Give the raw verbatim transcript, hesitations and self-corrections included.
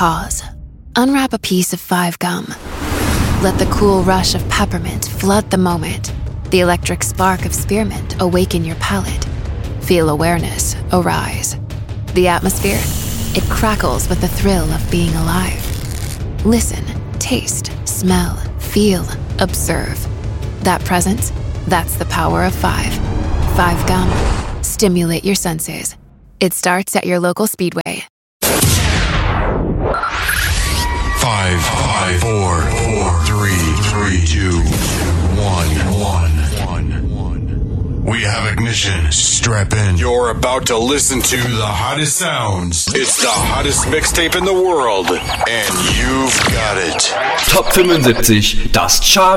Pause. Unwrap a piece of Five Gum. Let the cool rush of peppermint flood the moment. The electric spark of spearmint awaken your palate. Feel awareness arise. The atmosphere, it crackles with the thrill of being alive. Listen, taste, smell, feel, observe. That presence, that's the power of five. Five Gum. Stimulate your senses. It starts at your local Speedway. Five, five, four, four, three, three, two, one, one, one. We have ignition. Strap in. You're about to listen to the hottest sounds. It's the hottest mixtape in the world, and you've got it. Top fünfundsiebzig, das Chart